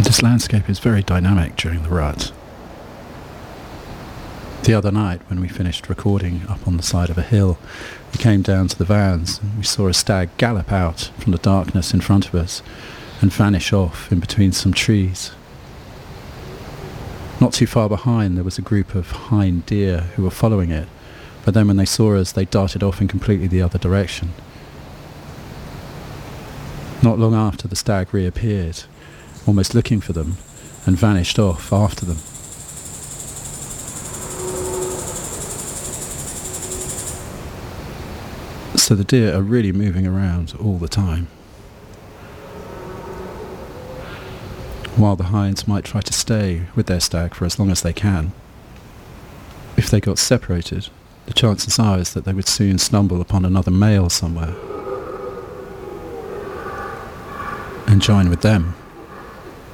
This landscape is very dynamic during the rut. The other night, when we finished recording up on the side of a hill, we came down to the vans and we saw a stag gallop out from the darkness in front of us and vanish off in between some trees. Not too far behind there was a group of hind deer who were following it, but then when they saw us they darted off in completely the other direction. Not long after, the stag reappeared, almost looking for them, and vanished off after them. So the deer are really moving around all the time. While the hinds might try to stay with their stag for as long as they can, if they got separated, the chances are is that they would soon stumble upon another male somewhere and join with them.